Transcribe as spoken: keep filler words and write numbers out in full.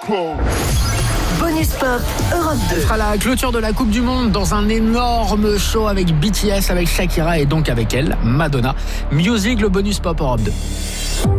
Bonus Pop Europe deux. Ce sera la clôture de la Coupe du Monde dans un énorme show avec B T S, avec Shakira et donc avec elle, Madonna. Music, le Bonus Pop Europe deux.